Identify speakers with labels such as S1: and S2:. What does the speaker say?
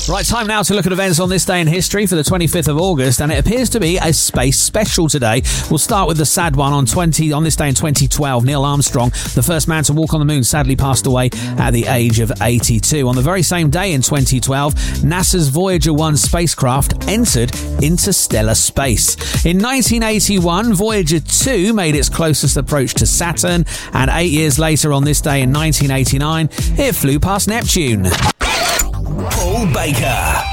S1: Right, time now to look at events on this day in history for the 25th of August, and it appears to be a space special today. We'll start with the sad one. On this day in 2012, Neil Armstrong, the first man to walk on the moon, sadly passed away at the age of 82. On the very same day in 2012, NASA's Voyager 1 spacecraft entered interstellar space. In 1981, Voyager 2 made its closest approach to Saturn, and 8 years later on this day in 1989, it flew past Neptune.
S2: Paul Baker.